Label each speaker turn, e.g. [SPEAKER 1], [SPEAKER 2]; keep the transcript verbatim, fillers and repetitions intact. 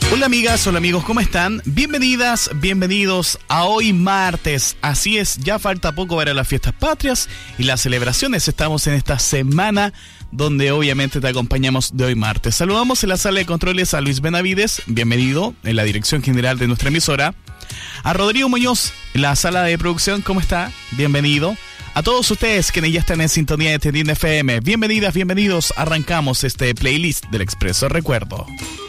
[SPEAKER 1] Hola amigas, hola amigos, ¿cómo están? Bienvenidas, bienvenidos a hoy martes. Así es, ya falta poco para las fiestas patrias y las celebraciones. Estamos en esta semana donde obviamente te acompañamos de hoy martes. Saludamos en la sala de controles a Luis Benavides, bienvenido, en la dirección general de nuestra emisora. A Rodrigo Muñoz, en la sala de producción, ¿cómo está? Bienvenido. A todos ustedes que ya están en sintonía de Tendín F M, bienvenidas, bienvenidos. Arrancamos este playlist del Expreso Recuerdo.